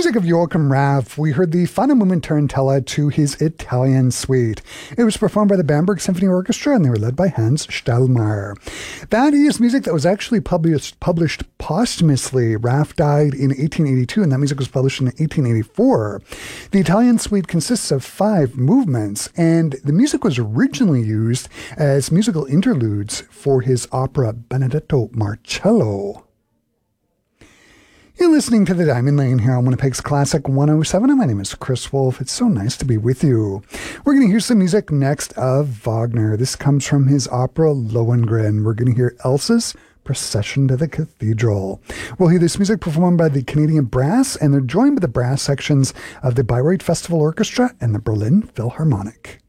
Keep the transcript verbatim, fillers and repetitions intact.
music of Joachim Raff, we heard the Fana Movement Tarantella to his Italian Suite. It was performed by the Bamberg Symphony Orchestra, and they were led by Hans Stellmeier. That is music that was actually published published posthumously. Raff died in eighteen eighty-two, and that music was published in eighteen eighty-four. The Italian Suite consists of five movements, and the music was originally used as musical interludes for his opera Benedetto Marcello. You're listening to The Diamond Lane here on Winnipeg's Classic one oh seven, and my name is Chris Wolf. It's so nice to be with you. We're going to hear some music next of Wagner. This comes from his opera Lohengrin. We're going to hear Elsa's Procession to the Cathedral. We'll hear this music performed by the Canadian Brass, and they're joined by the brass sections of the Bayreuth Festival Orchestra and the Berlin Philharmonic.